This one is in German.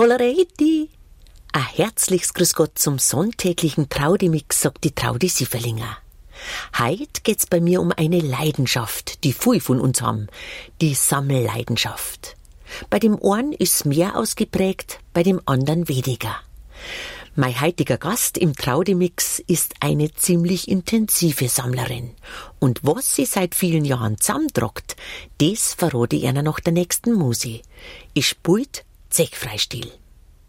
Hollereiti! Ein herzliches Grüß Gott zum sonntäglichen Traudemix, sagt die Traudi Sieferlinger. Heut geht's bei mir um eine Leidenschaft, die viele von uns haben, die Sammelleidenschaft. Bei dem einen ist's mehr ausgeprägt, bei dem anderen weniger. Mein heutiger Gast im Traudemix ist eine ziemlich intensive Sammlerin. Und was sie seit vielen Jahren zusammentragt, das verrate ich einer nach der nächsten Musik. Ich spielt Zechfreistil.